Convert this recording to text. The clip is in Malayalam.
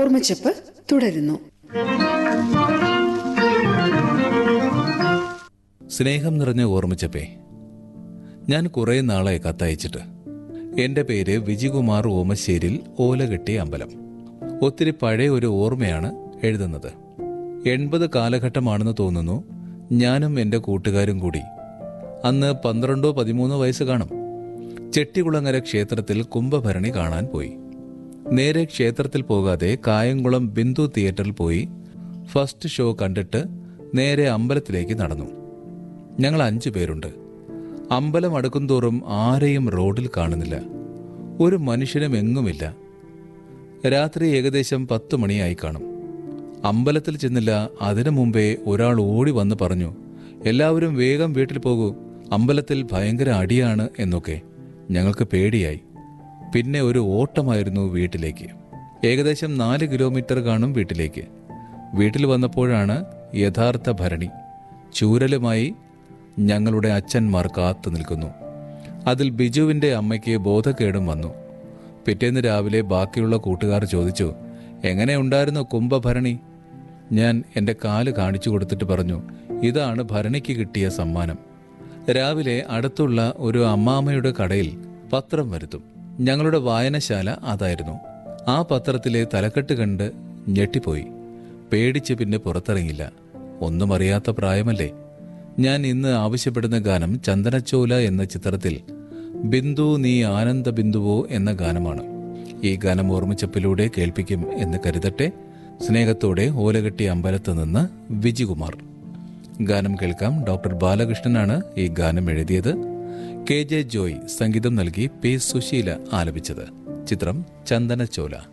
ഓർമ്മച്ചപ്പ് തുടരുന്നു. സ്നേഹം നിറഞ്ഞ ഓർമ്മച്ചപ്പേ, ഞാൻ കുറേ നാളായി കത്തയച്ചിട്ട്. എൻ്റെ പേര് വിജികുമാർ ഓമശ്ശേരിൽ ഓലകെട്ടി അമ്പലം. ഒത്തിരി പഴയ ഒരു ഓർമ്മയാണ് എഴുതുന്നത്. 80 കാലഘട്ടമാണെന്ന് തോന്നുന്നു. ഞാനും എൻ്റെ കൂട്ടുകാരും കൂടി അന്ന് 12-13 വയസ്സ് കാണും. ചെട്ടികുളങ്ങര ക്ഷേത്രത്തിൽ കുംഭഭരണി കാണാൻ പോയി. നേരെ ക്ഷേത്രത്തിൽ പോകാതെ കായംകുളം ബിന്ദു തിയേറ്ററിൽ പോയി ഫസ്റ്റ് ഷോ കണ്ടിട്ട് നേരെ അമ്പലത്തിലേക്ക് നടന്നു. ഞങ്ങൾ 5 പേരുണ്ട്. അമ്പലം അടുക്കുംതോറും ആരെയും റോഡിൽ കാണുന്നില്ല. ഒരു മനുഷ്യനും എങ്ങുമില്ല. രാത്രി ഏകദേശം 10 മണിയായി കാണും. അമ്പലത്തിൽ ചെന്നില്ല. അതിനു മുമ്പേ ഒരാൾ ഓടി വന്ന് പറഞ്ഞു, എല്ലാവരും വേഗം വീട്ടിൽ പോകൂ, അമ്പലത്തിൽ ഭയങ്കര അടിയാണ് എന്നൊക്കെ. ഞങ്ങൾക്ക് പേടിയായി. പിന്നെ ഒരു ഓട്ടമായിരുന്നു വീട്ടിലേക്ക്. ഏകദേശം 4 കിലോമീറ്റർ കാണും വീട്ടിലേക്ക്. വീട്ടിൽ വന്നപ്പോഴാണ് യഥാർത്ഥ ഭരണി. ചൂരലുമായി ഞങ്ങളുടെ അച്ഛന്മാർ കാത്തു നിൽക്കുന്നു. അതിൽ ബിജുവിൻ്റെ അമ്മയ്ക്ക് ബോധക്കേടും വന്നു. പിറ്റേന്ന് രാവിലെ ബാക്കിയുള്ള കൂട്ടുകാർ ചോദിച്ചു, എങ്ങനെയുണ്ടായിരുന്നു കുംഭഭരണി? ഞാൻ എൻ്റെ കാല് കാണിച്ചു കൊടുത്തിട്ട് പറഞ്ഞു, ഇതാണ് ഭരണിക്ക് കിട്ടിയ സമ്മാനം. രാവിലെ അടുത്തുള്ള ഒരു അമ്മാമ്മയുടെ കടയിൽ പത്രം വരുത്തും. ഞങ്ങളുടെ വായനശാല അതായിരുന്നു. ആ പത്രത്തിലെ തലക്കെട്ട് കണ്ട് ഞെട്ടിപ്പോയി. പേടിച്ച് പിന്നെ പുറത്തിറങ്ങില്ല. ഒന്നും അറിയാത്ത പ്രായമല്ലേ. ഞാൻ ഇന്ന് ആവശ്യപ്പെടുന്ന ഗാനം ചന്ദനച്ചോല എന്ന ചിത്രത്തിൽ ബിന്ദു നീ ആനന്ദ ബിന്ദുവോ എന്ന ഗാനമാണ്. ഈ ഗാനം ഓർമ്മച്ചപ്പിലൂടെ കേൾപ്പിക്കും എന്ന് കരുതട്ടെ. സ്നേഹത്തോടെ ഓലകെട്ടി അമ്പലത്ത് നിന്ന് വിജികുമാർ. ഗാനം കേൾക്കാം. ഡോക്ടർ ബാലകൃഷ്ണനാണ് ഈ ഗാനം എഴുതിയത്. KJ ജോയ് സംഗീതം നൽകി P. സുശീല ആലപിച്ചത്. ചിത്രം ചന്ദനച്ചോല.